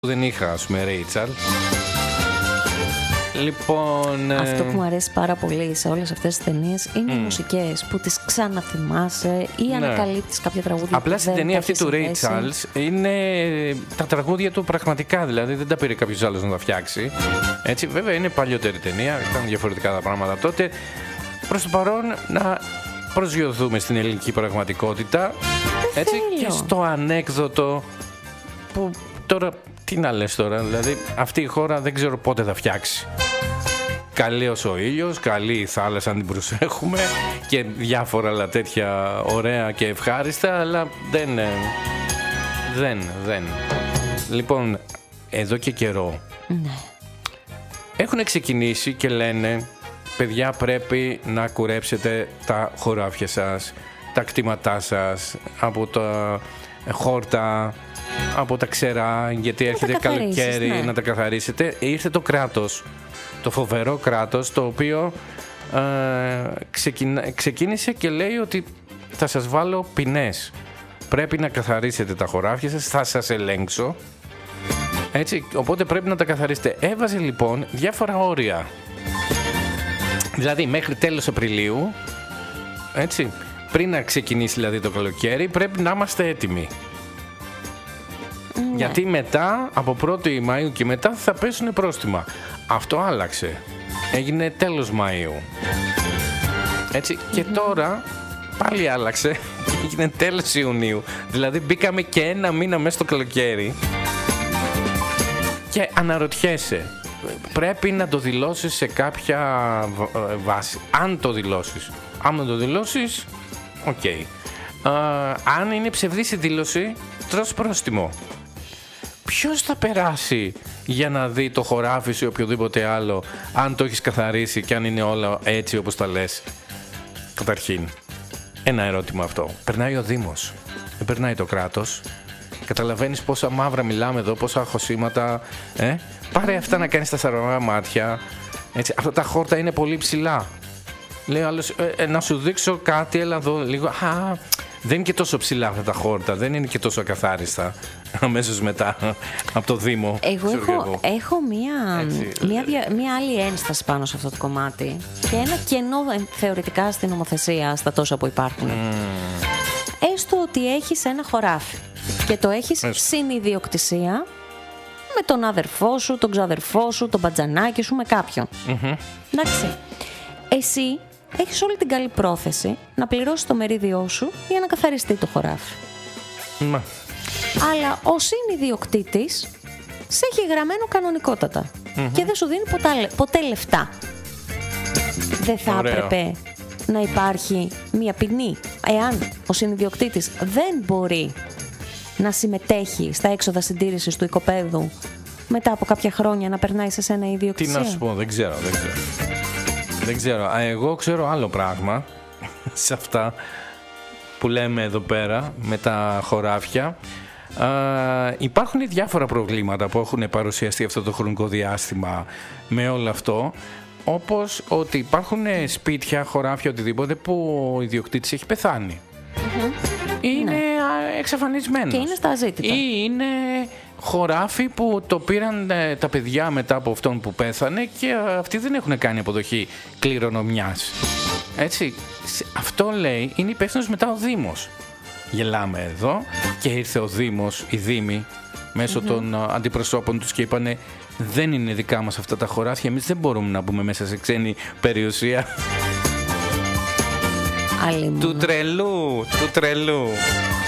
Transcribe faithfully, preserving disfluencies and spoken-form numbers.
δεν είχα, ας πούμε, Ρέιτσαλ. Λοιπόν, αυτό που μου αρέσει πάρα πολύ σε όλες αυτές τις ταινίες είναι mm. οι μουσικές που τις ξαναθυμάσαι ή ναι. ανακαλύπτεις κάποια τραγούδια. Απλά στην ταινία αυτή του Ray Charles είναι τα τραγούδια του πραγματικά, δηλαδή δεν τα πήρε κάποιος άλλος να τα φτιάξει. Έτσι, βέβαια είναι παλιότερη ταινία, ήταν διαφορετικά τα πράγματα τότε. Προς το παρόν να προσγειωθούμε στην ελληνική πραγματικότητα. Έτσι, και στο ανέκδοτο που τώρα, τι να λες τώρα, δηλαδή αυτή η χώρα δεν ξέρω πότε θα φτιάξει. Καλός ο ήλιος, καλή η θάλασσα αν την προσέχουμε και διάφορα άλλα τέτοια ωραία και ευχάριστα, αλλά δεν, δεν, δεν. Λοιπόν, εδώ και καιρό ναι. έχουν ξεκινήσει και λένε, παιδιά πρέπει να κουρέψετε τα χωράφια σας, τα κτήματά σας από τα χόρτα, από τα ξερά, γιατί έρχεται καλοκαίρι ναι. να τα καθαρίσετε. Ήρθε το κράτος, το φοβερό κράτος, το οποίο ε, ξεκινά, ξεκίνησε και λέει ότι θα σας βάλω ποινές. Πρέπει να καθαρίσετε τα χωράφια σας, θα σας ελέγξω. Έτσι, οπότε πρέπει να τα καθαρίσετε. Έβαζε λοιπόν διάφορα όρια. Δηλαδή μέχρι τέλος Απριλίου, έτσι, πριν να ξεκινήσει δηλαδή το καλοκαίρι, πρέπει να είμαστε έτοιμοι. Ναι. Γιατί μετά, από πρώτη Μαΐου και μετά θα πέσουν πρόστιμα. Αυτό άλλαξε. Έγινε τέλος Μαΐου. Έτσι, mm-hmm. και τώρα πάλι άλλαξε. Έγινε τέλος Ιουνίου. Δηλαδή μπήκαμε και ένα μήνα μέσα στο καλοκαίρι. Και αναρωτιέσαι, πρέπει να το δηλώσεις σε κάποια βάση. Αν το δηλώσεις. Αν το δηλώσεις, οκ. Okay. Uh, αν είναι ψευδής η δήλωση, τρως πρόστιμο. Ποιος θα περάσει για να δει το χωράφι σου ή οποιοδήποτε άλλο, αν το έχεις καθαρίσει και αν είναι όλα έτσι όπως τα λες? Καταρχήν, ένα ερώτημα αυτό. Περνάει ο Δήμος, δεν περνάει το κράτος. Καταλαβαίνεις πόσα μαύρα μιλάμε εδώ, πόσα χωσήματα. Ε? Πάρε αυτά να κάνεις τα στραβά μάτια. Έτσι, αυτά τα χόρτα είναι πολύ ψηλά. Λέει ο άλλος, ε, ε, να σου δείξω κάτι, έλα εδώ λίγο. Α, δεν είναι και τόσο ψηλά αυτά τα χόρτα, δεν είναι και τόσο ακαθάριστα αμέσως μετά από το Δήμο. Εγώ έχω, εγώ. έχω μία, μία, μία άλλη ένσταση πάνω σε αυτό το κομμάτι και ένα κενό θεωρητικά στην νομοθεσία στα τόσα που υπάρχουν. Mm. Έστω ότι έχεις ένα χωράφι και το έχεις συνειδιοκτησία με τον αδερφό σου, τον ξαδερφό σου, τον μπατζανάκι σου, με κάποιον. Mm-hmm. Εντάξει. Εσύ έχεις όλη την καλή πρόθεση να πληρώσεις το μερίδιό σου για να καθαριστεί το χωράφι. Μα. Αλλά ο συνειδιοκτήτης σε έχει γραμμένο κανονικότατα mm-hmm. και δεν σου δίνει ποτέ, ποτέ λεφτά. Δεν θα Ωραίο. έπρεπε να υπάρχει μια ποινή εάν ο συνειδιοκτήτης δεν μπορεί να συμμετέχει στα έξοδα συντήρησης του οικοπαίδου μετά από κάποια χρόνια να περνάει σε σένα η ιδιοκτησία? Τι να σου πω, δεν ξέρω, δεν ξέρω. Δεν ξέρω. Εγώ ξέρω άλλο πράγμα σε αυτά που λέμε εδώ πέρα με τα χωράφια. Α, υπάρχουν διάφορα προβλήματα που έχουν παρουσιαστεί αυτό το χρονικό διάστημα με όλο αυτό, όπως ότι υπάρχουν σπίτια, χωράφια, οτιδήποτε που ο ιδιοκτήτης έχει πεθάνει. Mm-hmm. Είναι ναι. εξαφανισμένος. Και είναι στα αζήτητα. Ή είναι χωράφι που το πήραν τα παιδιά μετά από αυτόν που πέθανε και αυτοί δεν έχουν κάνει αποδοχή κληρονομιάς. Έτσι, αυτό λέει είναι υπεύθυνος μετά ο Δήμος. Γελάμε εδώ και ήρθε ο Δήμος, οι Δήμοι, μέσω mm-hmm. των αντιπροσώπων τους και είπανε δεν είναι δικά μας αυτά τα χωράφια, εμείς δεν μπορούμε να μπούμε μέσα σε ξένη περιουσία. Του τρελού, του τρελού.